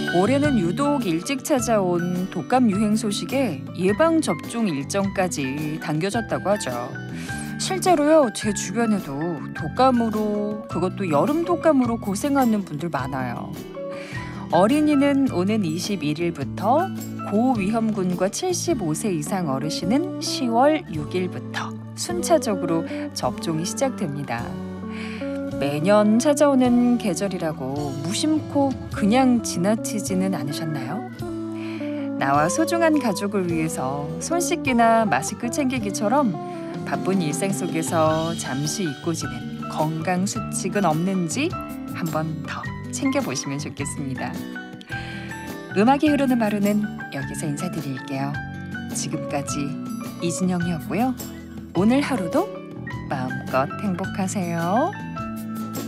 올해는 유독 일찍 찾아온 독감 유행 소식에 예방 접종 일정까지 당겨졌다고 하죠. 실제로요, 제 주변에도 독감으로, 그것도 여름 독감으로 고생하는 분들 많아요. 어린이는 오는 21일부터, 고위험군과 75세 이상 어르신은 10월 6일부터 순차적으로 접종이 시작됩니다. 매년 찾아오는 계절이라고 무심코 그냥 지나치지는 않으셨나요? 나와 소중한 가족을 위해서 손 씻기나 마스크 챙기기처럼 바쁜 일상 속에서 잠시 잊고 지낸 건강 수칙은 없는지 한 번 더 챙겨보시면 좋겠습니다. 음악이 흐르는 하루는 여기서 인사드릴게요. 지금까지 이진영이었고요. 오늘 하루도 마음껏 행복하세요.